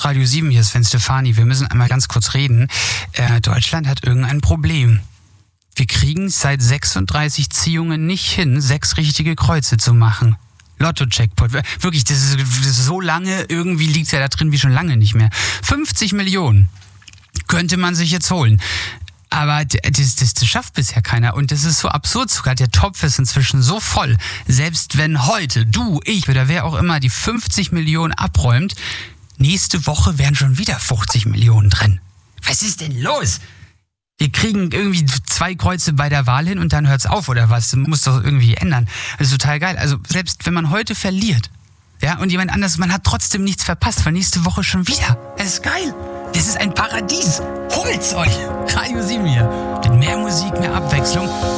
Radio 7, hier ist Sven Stefani. Wir müssen einmal ganz kurz reden. Deutschland hat irgendein Problem. Wir kriegen seit 36 Ziehungen nicht hin, 6 richtige Kreuze zu machen. Lotto-Jackpot. Wirklich, das ist so lange, irgendwie liegt es ja da drin wie schon lange nicht mehr. 50 Millionen könnte man sich jetzt holen. Aber das schafft bisher keiner. Und das ist so absurd sogar. Der Topf ist inzwischen so voll. Selbst wenn heute du, ich oder wer auch immer die 50 Millionen abräumt, nächste Woche wären schon wieder 50 Millionen drin. Was ist denn los? Wir kriegen irgendwie 2 Kreuze bei der Wahl hin und dann hört's auf oder was? Das muss doch irgendwie ändern. Das ist total geil. Also selbst wenn man heute verliert, ja, und jemand anders, man hat trotzdem nichts verpasst, weil nächste Woche schon wieder. Das ist geil. Das ist ein Paradies. Holt's euch. Radio 7 hier. Mit mehr Musik, mehr Abwechslung.